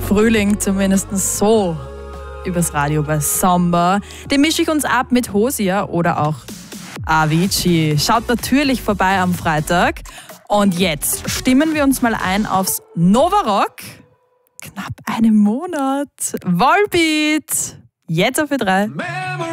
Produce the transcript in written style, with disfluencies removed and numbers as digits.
Frühling, zumindest so übers Radio bei Samba. Den mische ich uns ab mit Hosia oder auch Avicii. Schaut natürlich vorbei am Freitag. Und jetzt stimmen wir uns mal ein aufs Nova Rock. Knapp einen Monat. Volbeat. Jetzt auf Ö3.